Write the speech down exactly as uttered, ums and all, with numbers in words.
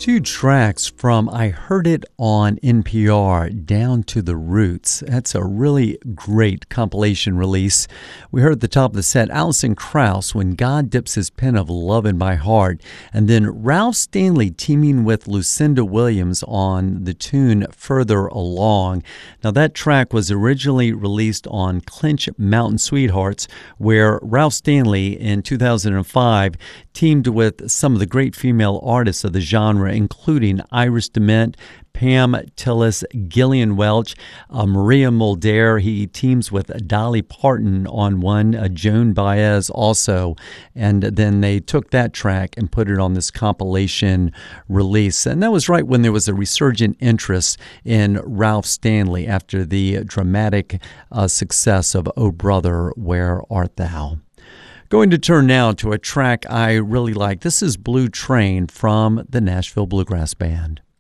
Two tracks from I Heard It on N P R, Down to the Roots. That's a really great compilation release. We heard at the top of the set Alison Krauss, When God Dips His Pen of Love in My Heart, and then Ralph Stanley teaming with Lucinda Williams on the tune Further Along. Now that track was originally released on Clinch Mountain Sweethearts, where Ralph Stanley in two thousand five teamed with some of the great female artists of the genre, including Iris DeMent, Pam Tillis, Gillian Welch, uh, Maria Muldaur. He teams with Dolly Parton on one, uh, Joan Baez also, and then they took that track and put it on this compilation release. And that was right when there was a resurgent interest in Ralph Stanley after the dramatic uh, success of Oh Brother, Where Art Thou? Going to turn now to a track I really like. This is Blue Train from the Nashville Bluegrass Band.